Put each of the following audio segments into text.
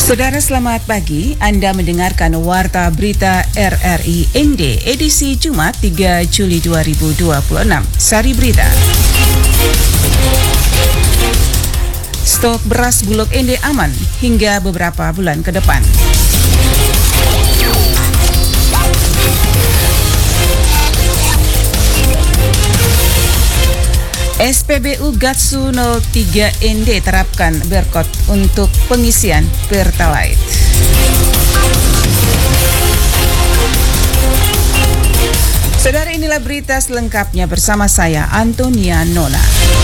Saudara selamat pagi, Anda mendengarkan Warta Berita RRI ND edisi Jumat 3 Juli 2026. Sari Berita. Stok beras Bulog ND aman hingga beberapa bulan ke depan. SPBU Gatsu 03 ND terapkan berkot untuk pengisian Pertalite. Saudara, inilah berita selengkapnya bersama saya Antonia Nona.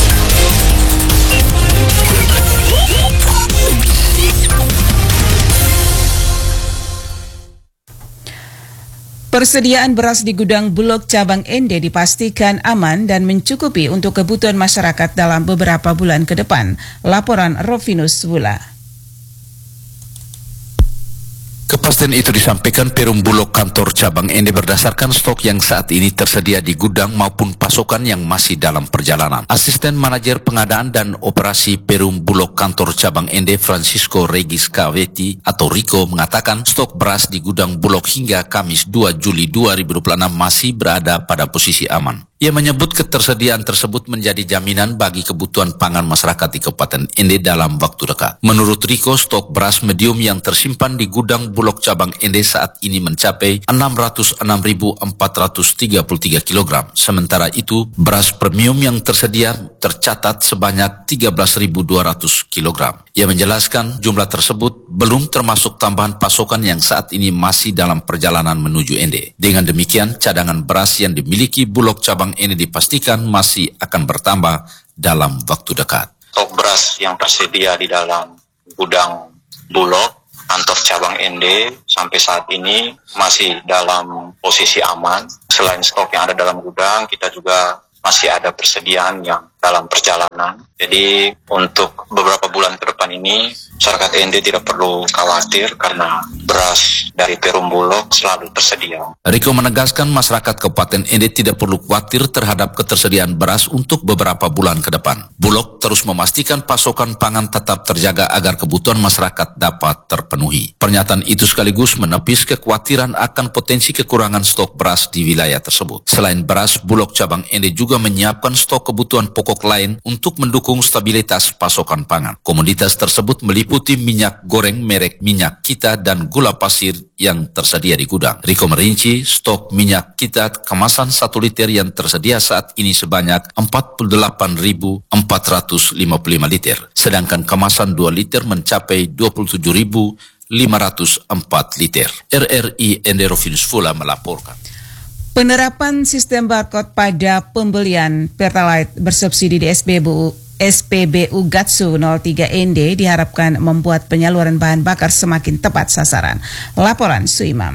Persediaan beras di gudang Bulog cabang ND dipastikan aman dan mencukupi untuk kebutuhan masyarakat dalam beberapa bulan ke depan. Laporan Rovinus Wula. Kepastian itu disampaikan Perum Bulog kantor cabang ND berdasarkan stok yang saat ini tersedia di gudang maupun pasokan yang masih dalam perjalanan. Asisten Manajer Pengadaan dan Operasi Perum Bulog kantor cabang ND Francisco Regis Caveti atau Rico mengatakan stok beras di gudang Bulog hingga Kamis 2 Juli 2026 masih berada pada posisi aman. Ia menyebut ketersediaan tersebut menjadi jaminan bagi kebutuhan pangan masyarakat di Kabupaten ND dalam waktu dekat. Menurut Rico, stok beras medium yang tersimpan di gudang Bulog cabang ND saat ini mencapai 606.433 kg. Sementara itu, beras premium yang tersedia tercatat sebanyak 13.200 kg. Ia menjelaskan jumlah tersebut belum termasuk tambahan pasokan yang saat ini masih dalam perjalanan menuju ND. Dengan demikian, cadangan beras yang dimiliki Bulog cabang ini dipastikan masih akan bertambah dalam waktu dekat. Stok beras yang tersedia di dalam gudang Bulog kantor cabang ND sampai saat ini masih dalam posisi aman. Selain stok yang ada dalam gudang, kita juga masih ada persediaan yang dalam perjalanan. Jadi untuk beberapa bulan ke depan ini, masyarakat ND tidak perlu khawatir karena beras dari Perum Bulog selalu tersedia. Rico menegaskan masyarakat Kabupaten ND tidak perlu khawatir terhadap ketersediaan beras untuk beberapa bulan ke depan. Bulog terus memastikan pasokan pangan tetap terjaga agar kebutuhan masyarakat dapat terpenuhi. Pernyataan itu sekaligus menepis kekhawatiran akan potensi kekurangan stok beras di wilayah tersebut. Selain beras, Bulog cabang ND juga menyiapkan stok kebutuhan pokok lain untuk mendukung stabilitas pasokan pangan. Komoditas tersebut meliputi minyak goreng merek Minyak Kita dan gula pasir yang tersedia di gudang. Rico merinci stok Minyak Kita kemasan 1 liter yang tersedia saat ini sebanyak 48.455 liter, sedangkan kemasan 2 liter mencapai 27.504 liter. RRI ND Rovinus Wula melaporkan. Penerapan sistem barcode pada pembelian Pertalite bersubsidi di SPBU Gatsu 03 ND diharapkan membuat penyaluran bahan bakar semakin tepat sasaran. Laporan Suimam.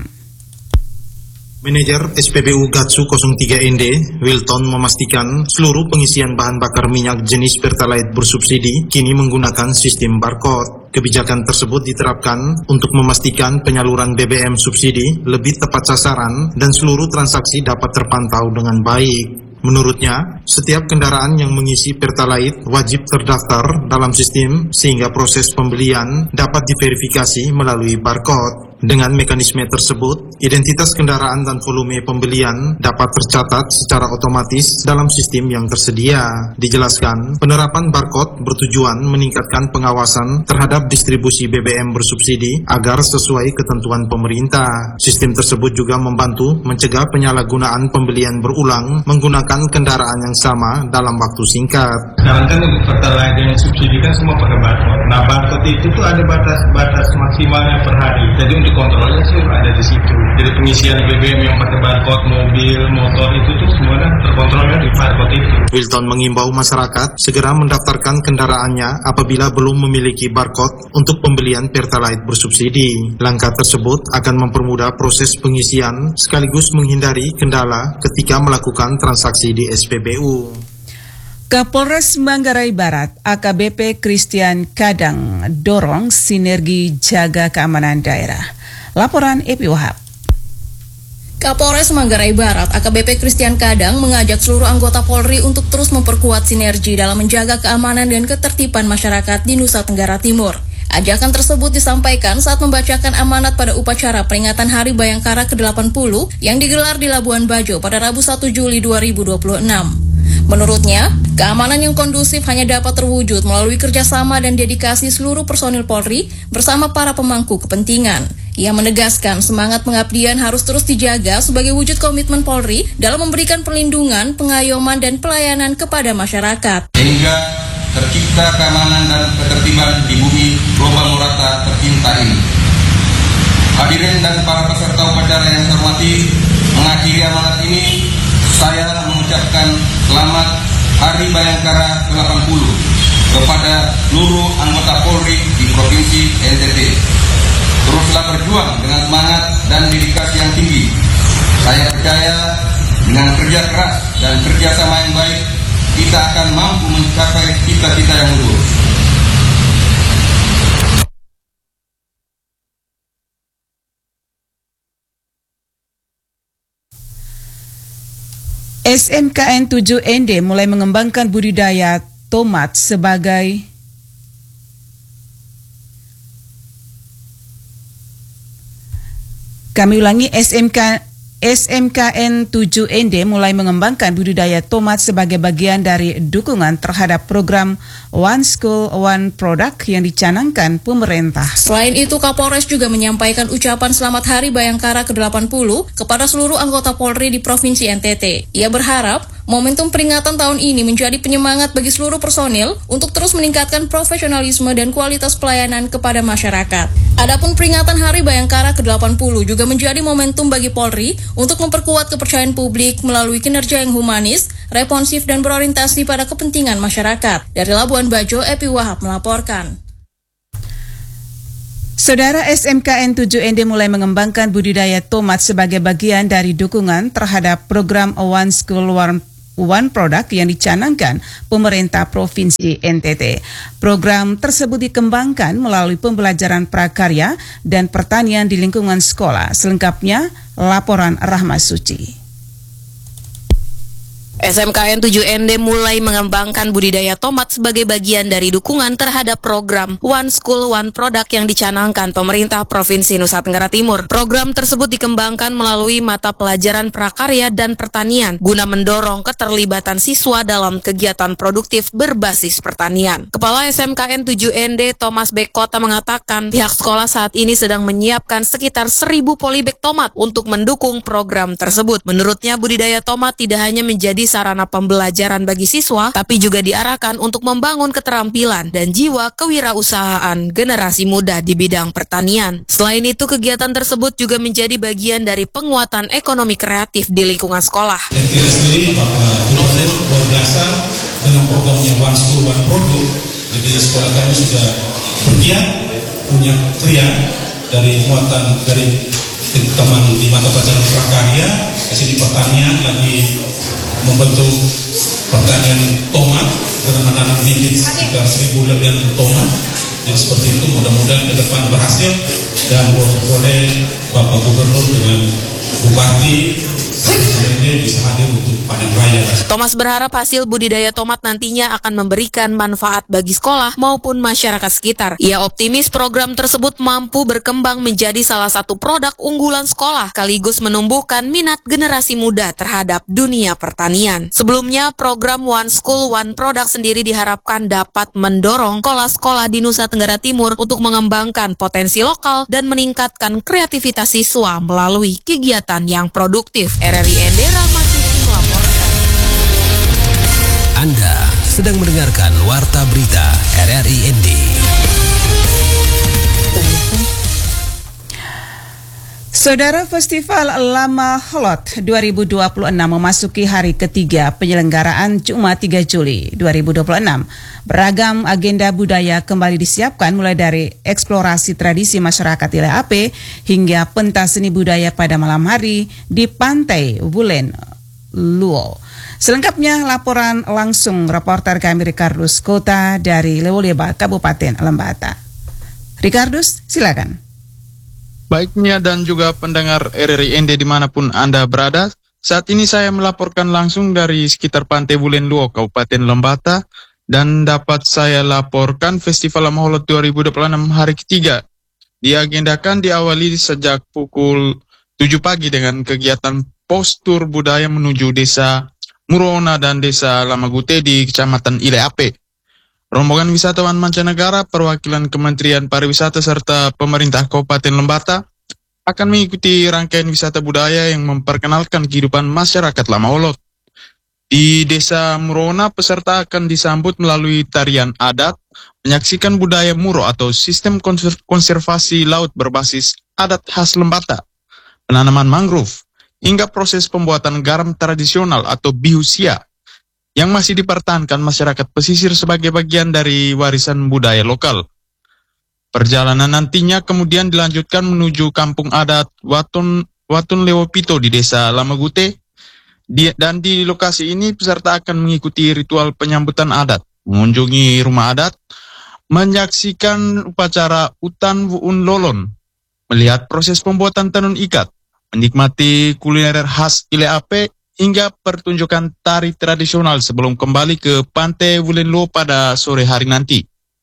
Manajer SPBU Gatsu 03 ND, Wilton, memastikan seluruh pengisian bahan bakar minyak jenis Pertalite bersubsidi kini menggunakan sistem barcode. Kebijakan tersebut diterapkan untuk memastikan penyaluran BBM subsidi lebih tepat sasaran dan seluruh transaksi dapat terpantau dengan baik. Menurutnya, setiap kendaraan yang mengisi Pertalite wajib terdaftar dalam sistem sehingga proses pembelian dapat diverifikasi melalui barcode. Dengan mekanisme tersebut, identitas kendaraan dan volume pembelian dapat tercatat secara otomatis dalam sistem yang tersedia. Dijelaskan, penerapan barcode bertujuan meningkatkan pengawasan terhadap distribusi BBM bersubsidi agar sesuai ketentuan pemerintah. Sistem tersebut juga membantu mencegah penyalahgunaan pembelian berulang menggunakan kendaraan yang sama dalam waktu singkat. Sekarang kan untuk Pertalite yang subsidi kan semua pakai barcode. Nah, barcode itu tuh ada batas maksimalnya per hari. Jadi untuk kontrolnya sih ada di situ. Jadi pengisian BBM yang pakai barcode, mobil, motor itu tuh semuanya terkontrolnya di barcode itu. Wilton mengimbau masyarakat segera mendaftarkan kendaraannya apabila belum memiliki barcode untuk pembelian Pertalite bersubsidi. Langkah tersebut akan mempermudah proses pengisian sekaligus menghindari kendala ketika melakukan transaksi di SPBU. Kapolres Manggarai Barat, AKBP Christian Kadang dorong sinergi jaga keamanan daerah. Laporan Epi Wahab. Kapolres Manggarai Barat, AKBP Christian Kadang mengajak seluruh anggota Polri untuk terus memperkuat sinergi dalam menjaga keamanan dan ketertiban masyarakat di Nusa Tenggara Timur. Ajakan tersebut disampaikan saat membacakan amanat pada upacara peringatan Hari Bayangkara ke-80 yang digelar di Labuan Bajo pada Rabu 1 Juli 2026. Menurutnya, keamanan yang kondusif hanya dapat terwujud melalui kerjasama dan dedikasi seluruh personil Polri bersama para pemangku kepentingan. Ia menegaskan semangat pengabdian harus terus dijaga sebagai wujud komitmen Polri dalam memberikan perlindungan, pengayoman, dan pelayanan kepada masyarakat. Sehingga tercipta keamanan dan ketertiban di bumi global merata tercinta ini. Hadirin dan para peserta upacara yang saya hormati, mengakhiri amanat ini, saya mengucapkan selamat Hari Bayangkara ke-80 kepada seluruh anggota Polri di Provinsi NTT. Teruslah berjuang dengan semangat dan dedikasi yang tinggi. Saya percaya dengan kerja keras dan kerjasama yang baik, kita akan mampu mencapai cita-cita yang luhur. SMKN 7ND mulai mengembangkan budidaya tomat sebagai SMKN 7ND mulai mengembangkan budidaya tomat sebagai bagian dari dukungan terhadap program One School, One Product yang dicanangkan pemerintah. Selain itu, Kapolres juga menyampaikan ucapan selamat Hari Bayangkara ke-80 kepada seluruh anggota Polri di Provinsi NTT. Ia berharap momentum peringatan tahun ini menjadi penyemangat bagi seluruh personil untuk terus meningkatkan profesionalisme dan kualitas pelayanan kepada masyarakat. Adapun peringatan Hari Bayangkara ke-80 juga menjadi momentum bagi Polri untuk memperkuat kepercayaan publik melalui kinerja yang humanis, responsif, dan berorientasi pada kepentingan masyarakat. Dari Labuan Bajo, Epi Wahab melaporkan. Saudara, SMKN 7ND mulai mengembangkan budidaya tomat sebagai bagian dari dukungan terhadap program One School, One Product yang dicanangkan pemerintah Provinsi NTT. Program tersebut dikembangkan melalui pembelajaran prakarya dan pertanian di lingkungan sekolah. Selengkapnya, laporan Rahma Suci. SMKN 7ND mulai mengembangkan budidaya tomat sebagai bagian dari dukungan terhadap program One School, One Product yang dicanangkan pemerintah Provinsi Nusa Tenggara Timur. Program tersebut dikembangkan melalui mata pelajaran prakarya dan pertanian guna mendorong keterlibatan siswa dalam kegiatan produktif berbasis pertanian. Kepala SMKN 7ND Thomas Bekota mengatakan pihak sekolah saat ini sedang menyiapkan sekitar 1.000 polybag tomat untuk mendukung program tersebut. Menurutnya, budidaya tomat tidak hanya menjadi sarana pembelajaran bagi siswa, tapi juga diarahkan untuk membangun keterampilan dan jiwa kewirausahaan generasi muda di bidang pertanian. Selain itu, kegiatan tersebut juga menjadi bagian dari penguatan ekonomi kreatif di lingkungan sekolah. Dan kita sendiri benar-benar luar biasa dengan programnya One School, One Product. Jadi sekolah kami sudah bergiat, punya kriya dari muatan dari teman di mata pelajaran prakarya, di pertanian lagi membentuk pertanian tomat dengan menanam bibit sekitar 1.000 lebih tomat. Jadi seperti itu, mudah-mudahan ke depan berhasil dan boleh Bapak Gubernur dengan Bupati bisa hadir untuk panen raya. Thomas berharap hasil budidaya tomat nantinya akan memberikan manfaat bagi sekolah maupun masyarakat sekitar. Ia optimis program tersebut mampu berkembang menjadi salah satu produk unggulan sekolah, sekaligus menumbuhkan minat generasi muda terhadap dunia pertanian. Sebelumnya, program One School, One Product sendiri diharapkan dapat mendorong sekolah-sekolah di Nusa Tenggara Timur untuk mengembangkan potensi lokal dan meningkatkan kreativitas siswa melalui kegiatan yang produktif. RRI-ND Rahma Suci melaporkan. Anda sedang mendengarkan Warta Berita RRI-ND. Saudara, Festival Lama Holot 2026 memasuki hari ketiga penyelenggaraan Jumat 3 Juli 2026. Beragam agenda budaya kembali disiapkan mulai dari eksplorasi tradisi masyarakat wilayah AP hingga pentas seni budaya pada malam hari di Pantai Wulen Luo. Selengkapnya laporan langsung reporter kami Ricardus Kota dari Lewoleba, Kabupaten Lembata. Ricardus, silakan. Baik Mia dan juga pendengar RRI-ND dimanapun Anda berada, saat ini saya melaporkan langsung dari sekitar Pantai Wulen Luo, Kabupaten Lembata, Dan dapat saya laporkan Festival Lama Holot 2026 hari ketiga diagendakan diawali sejak pukul 7 pagi dengan kegiatan postur budaya menuju Desa Murona dan Desa Lamagute di Kecamatan Ileape. Rombongan wisatawan mancanegara, perwakilan Kementerian Pariwisata serta pemerintah Kabupaten Lembata akan mengikuti rangkaian wisata budaya yang memperkenalkan kehidupan masyarakat Lama Holot. Di Desa Murona, peserta akan disambut melalui tarian adat, menyaksikan budaya Muro atau sistem konservasi laut berbasis adat khas Lembata, penanaman mangrove, hingga proses pembuatan garam tradisional atau bihusia yang masih dipertahankan masyarakat pesisir sebagai bagian dari warisan budaya lokal. Perjalanan nantinya kemudian dilanjutkan menuju kampung adat Watun Lewopito di Desa Lamagute, dan di lokasi ini peserta akan mengikuti ritual penyambutan adat, mengunjungi rumah adat, menyaksikan upacara Utan Wuun Lolon, melihat proses pembuatan tenun ikat, menikmati kuliner khas Ileape, hingga pertunjukan tari tradisional sebelum kembali ke Pantai Wulenluo pada sore hari nanti.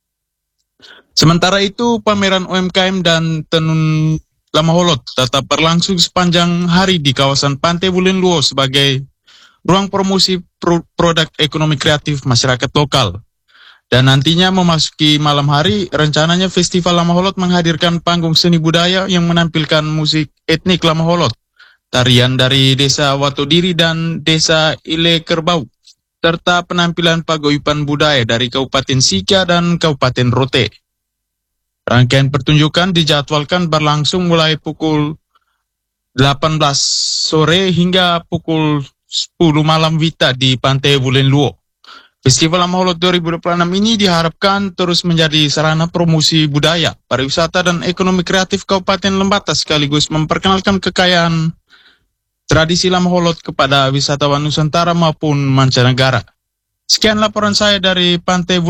Sementara itu, pameran UMKM dan tenun Lama Holot tetap berlangsung sepanjang hari di kawasan Pantai Wulenluo sebagai ruang promosi produk ekonomi kreatif masyarakat lokal. Dan nantinya memasuki malam hari, rencananya Festival Lama Holot menghadirkan panggung seni budaya yang menampilkan musik etnik Lama Holot, tarian dari Desa Watodiri dan Desa Ile Kerbau, serta penampilan paguyuban budaya dari Kabupaten Sika dan Kabupaten Rote. Rangkaian pertunjukan dijadwalkan berlangsung mulai pukul 18 sore hingga pukul 10 malam wita di Pantai Wulenluo. Festival Lama Holot 2026 ini diharapkan terus menjadi sarana promosi budaya, pariwisata, dan ekonomi kreatif Kabupaten Lembata sekaligus memperkenalkan kekayaan tradisi Lama Holot kepada wisatawan Nusantara maupun mancanegara. Sekian laporan saya dari Pantai